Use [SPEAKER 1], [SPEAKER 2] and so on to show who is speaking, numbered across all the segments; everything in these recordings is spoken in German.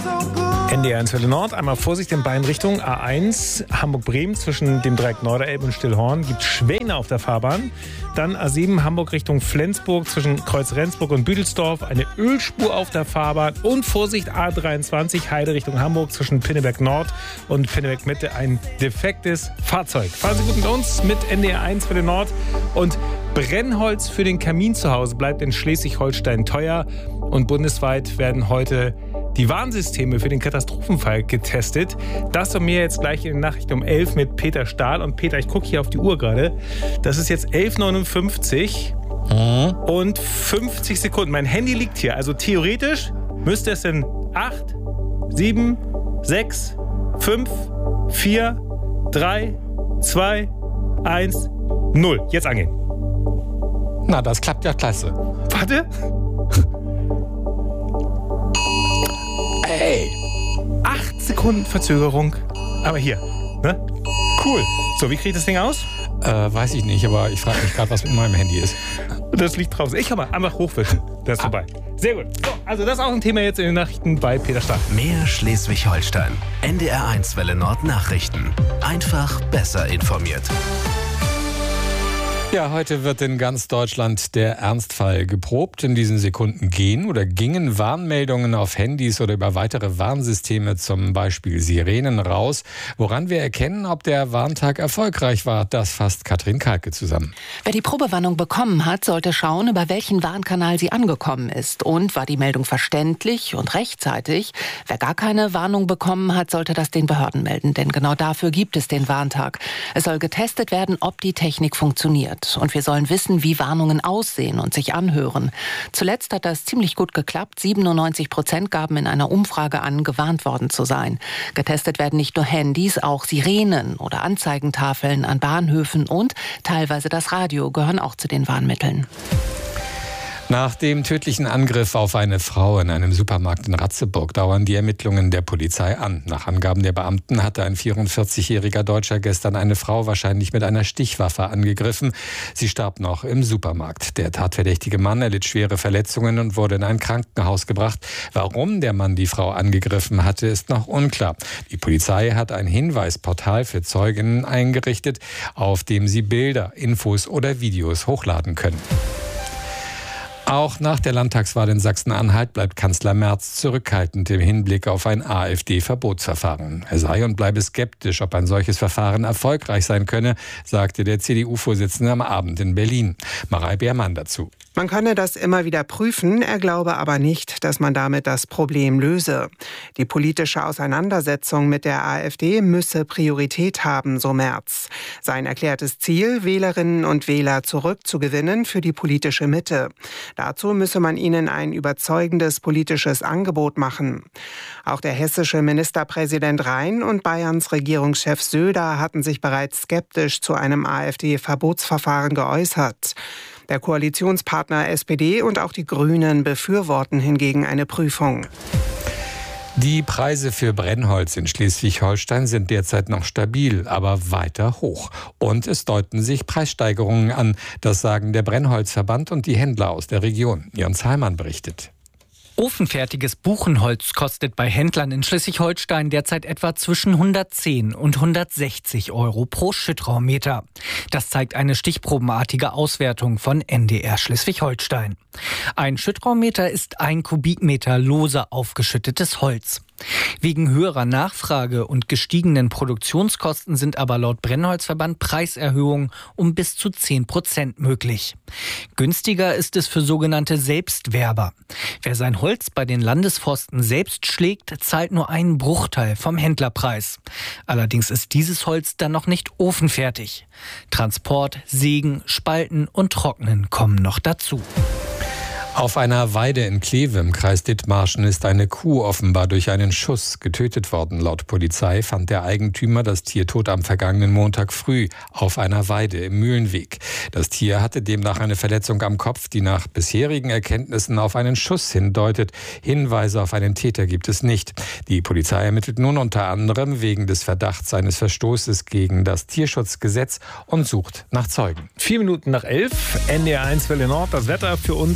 [SPEAKER 1] NDR 1 Welle Nord, einmal Vorsicht in beiden Richtungen. A1 Hamburg-Bremen zwischen dem Dreieck Norderelbe und Stillhorn gibt Schwäne auf der Fahrbahn. Dann A7 Hamburg Richtung Flensburg zwischen Kreuz Rendsburg und Büdelsdorf eine Ölspur auf der Fahrbahn. Und Vorsicht A23 Heide Richtung Hamburg zwischen Pinneberg Nord und Pinneberg Mitte ein defektes Fahrzeug. Fahren Sie gut mit uns mit NDR 1 Welle Nord. Und Brennholz für den Kamin zu Hause bleibt in Schleswig-Holstein teuer. Und bundesweit werden heute die Warnsysteme für den Katastrophenfall getestet. Das und mehr jetzt gleich in den Nachrichten um 11 mit Peter Stahl. Und Peter, ich gucke hier auf die Uhr gerade. Das ist jetzt 11:59 und 50 Sekunden. Mein Handy liegt hier. Also theoretisch müsste es in 8, 7, 6, 5, 4, 3, 2, 1, 0. Jetzt angehen.
[SPEAKER 2] Na, das klappt ja klasse.
[SPEAKER 1] Warte.
[SPEAKER 2] Hey.
[SPEAKER 1] 8 Sekunden Verzögerung. Aber hier, ne?
[SPEAKER 2] Cool.
[SPEAKER 1] So, wie kriege ich das Ding aus?
[SPEAKER 2] Weiß ich nicht, aber ich frage mich gerade, was mit meinem Handy ist.
[SPEAKER 1] Das liegt draußen. Ich kann mal einfach hochwischen. Das ist vorbei. Sehr gut. So, also das ist auch ein Thema jetzt in den Nachrichten bei Peter Stahl.
[SPEAKER 3] Mehr Schleswig-Holstein. NDR 1 Welle Nord Nachrichten. Einfach besser informiert.
[SPEAKER 2] Ja, heute wird in ganz Deutschland der Ernstfall geprobt. In diesen Sekunden gingen Warnmeldungen auf Handys oder über weitere Warnsysteme, zum Beispiel Sirenen, raus. Woran wir erkennen, ob der Warntag erfolgreich war, das fasst Katrin Kalke zusammen.
[SPEAKER 4] Wer die Probewarnung bekommen hat, sollte schauen, über welchen Warnkanal sie angekommen ist. Und war die Meldung verständlich und rechtzeitig? Wer gar keine Warnung bekommen hat, sollte das den Behörden melden. Denn genau dafür gibt es den Warntag. Es soll getestet werden, ob die Technik funktioniert. Und wir sollen wissen, wie Warnungen aussehen und sich anhören. Zuletzt hat das ziemlich gut geklappt. 97% gaben in einer Umfrage an, gewarnt worden zu sein. Getestet werden nicht nur Handys, auch Sirenen oder Anzeigentafeln an Bahnhöfen und teilweise das Radio gehören auch zu den Warnmitteln.
[SPEAKER 2] Nach dem tödlichen Angriff auf eine Frau in einem Supermarkt in Ratzeburg dauern die Ermittlungen der Polizei an. Nach Angaben der Beamten hatte ein 44-jähriger Deutscher gestern eine Frau wahrscheinlich mit einer Stichwaffe angegriffen. Sie starb noch im Supermarkt. Der tatverdächtige Mann erlitt schwere Verletzungen und wurde in ein Krankenhaus gebracht. Warum der Mann die Frau angegriffen hatte, ist noch unklar. Die Polizei hat ein Hinweisportal für Zeuginnen eingerichtet, auf dem sie Bilder, Infos oder Videos hochladen können. Auch nach der Landtagswahl in Sachsen-Anhalt bleibt Kanzler Merz zurückhaltend im Hinblick auf ein AfD-Verbotsverfahren. Er sei und bleibe skeptisch, ob ein solches Verfahren erfolgreich sein könne, sagte der CDU-Vorsitzende am Abend in Berlin. Marei Beermann dazu.
[SPEAKER 5] Man könne das immer wieder prüfen, er glaube aber nicht, dass man damit das Problem löse. Die politische Auseinandersetzung mit der AfD müsse Priorität haben, so Merz. Sein erklärtes Ziel, Wählerinnen und Wähler zurückzugewinnen für die politische Mitte. Dazu müsse man ihnen ein überzeugendes politisches Angebot machen. Auch der hessische Ministerpräsident Rhein und Bayerns Regierungschef Söder hatten sich bereits skeptisch zu einem AfD-Verbotsverfahren geäußert. Der Koalitionspartner SPD und auch die Grünen befürworten hingegen eine Prüfung.
[SPEAKER 2] Die Preise für Brennholz in Schleswig-Holstein sind derzeit noch stabil, aber weiter hoch. Und es deuten sich Preissteigerungen an. Das sagen der Brennholzverband und die Händler aus der Region. Jens Heimann berichtet.
[SPEAKER 6] Ofenfertiges Buchenholz kostet bei Händlern in Schleswig-Holstein derzeit etwa zwischen 110 und 160 Euro pro Schüttraummeter. Das zeigt eine stichprobenartige Auswertung von NDR Schleswig-Holstein. Ein Schüttraummeter ist 1 Kubikmeter lose aufgeschüttetes Holz. Wegen höherer Nachfrage und gestiegenen Produktionskosten sind aber laut Brennholzverband Preiserhöhungen um bis zu 10% möglich. Günstiger ist es für sogenannte Selbstwerber. Wer sein Holz bei den Landesforsten selbst schlägt, zahlt nur einen Bruchteil vom Händlerpreis. Allerdings ist dieses Holz dann noch nicht ofenfertig. Transport, Sägen, Spalten und Trocknen kommen noch dazu.
[SPEAKER 2] Auf einer Weide in Kleve im Kreis Dithmarschen ist eine Kuh offenbar durch einen Schuss getötet worden. Laut Polizei fand der Eigentümer das Tier tot am vergangenen Montag früh auf einer Weide im Mühlenweg. Das Tier hatte demnach eine Verletzung am Kopf, die nach bisherigen Erkenntnissen auf einen Schuss hindeutet. Hinweise auf einen Täter gibt es nicht. Die Polizei ermittelt nun unter anderem wegen des Verdachts eines Verstoßes gegen das Tierschutzgesetz und sucht nach Zeugen.
[SPEAKER 1] 4 Minuten nach 11, NDR 1 Welle Nord, das Wetter für uns in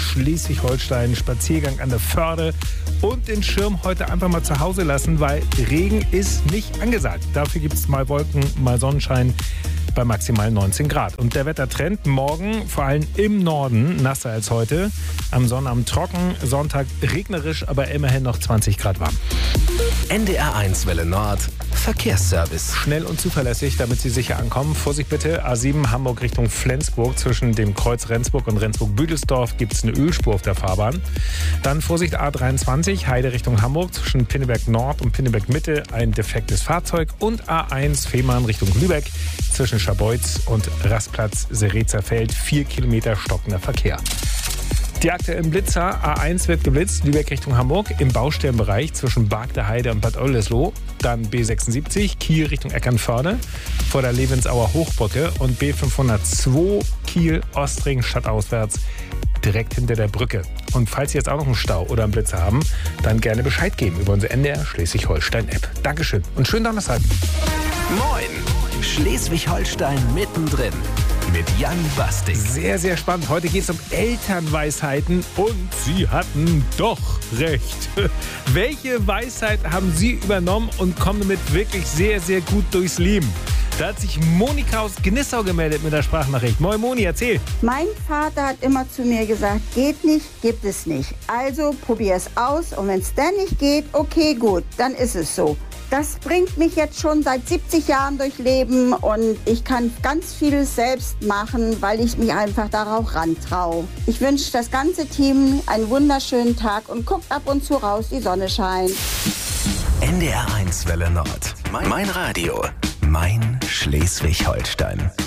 [SPEAKER 1] Schleswig-Holstein, Spaziergang an der Förde und den Schirm heute einfach mal zu Hause lassen, weil Regen ist nicht angesagt. Dafür gibt es mal Wolken, mal Sonnenschein bei maximal 19 Grad. Und der Wettertrend morgen vor allem im Norden nasser als heute. Am Sonnabend trocken, Sonntag regnerisch, aber immerhin noch 20 Grad warm.
[SPEAKER 3] NDR1 Welle Nord, Verkehrsservice.
[SPEAKER 1] Schnell und zuverlässig, damit Sie sicher ankommen. Vorsicht bitte, A7 Hamburg Richtung Flensburg. Zwischen dem Kreuz Rendsburg und Rendsburg-Büdelsdorf gibt es eine Ölspur auf der Fahrbahn. Dann Vorsicht A23 Heide Richtung Hamburg. Zwischen Pinneberg Nord und Pinneberg Mitte ein defektes Fahrzeug. Und A1 Fehmarn Richtung Lübeck. Zwischen Scharbeutz und Rastplatz Serezerfeld 4 Kilometer stockender Verkehr. Die aktuellen Blitzer. A1 wird geblitzt, Lübeck Richtung Hamburg, im Baustellenbereich zwischen Barg der Heide und Bad Oldesloe. Dann B76, Kiel Richtung Eckernförde, vor der Levensauer Hochbrücke. Und B502, Kiel Ostring stadtauswärts, direkt hinter der Brücke. Und falls Sie jetzt auch noch einen Stau oder einen Blitzer haben, dann gerne Bescheid geben über unsere NDR Schleswig-Holstein-App. Dankeschön und schönen Donnerstag.
[SPEAKER 3] Moin! Schleswig-Holstein mittendrin mit Jan Basting.
[SPEAKER 1] Sehr, sehr spannend. Heute geht es um Elternweisheiten und Sie hatten doch recht. Welche Weisheit haben Sie übernommen und kommen damit wirklich sehr, sehr gut durchs Leben? Da hat sich Monika aus Gnissau gemeldet mit der Sprachnachricht. Moin Moni, erzähl.
[SPEAKER 7] Mein Vater hat immer zu mir gesagt, geht nicht, gibt es nicht. Also probier es aus und wenn es dann nicht geht, okay, gut, dann ist es so. Das bringt mich jetzt schon seit 70 Jahren durch Leben und ich kann ganz vieles selbst machen, weil ich mich einfach darauf rantraue. Ich wünsche das ganze Team einen wunderschönen Tag und guckt ab und zu raus, die Sonne scheint.
[SPEAKER 3] NDR1 Welle Nord. Mein Radio. Mein Schleswig-Holstein.